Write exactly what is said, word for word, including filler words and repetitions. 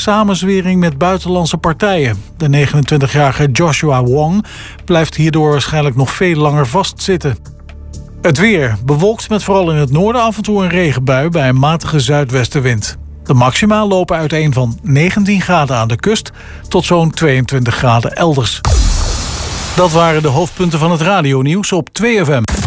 samenzwering met buitenlandse partijen. De negenentwintigjarige Joshua Wong blijft hierdoor waarschijnlijk nog veel langer vastzitten. Het weer. Bewolkt met vooral in het noorden af en toe een regenbui bij een matige zuidwestenwind. De maxima lopen uiteen van negentien graden aan de kust tot zo'n tweeëntwintig graden elders. Dat waren de hoofdpunten van het radionieuws op twee F M.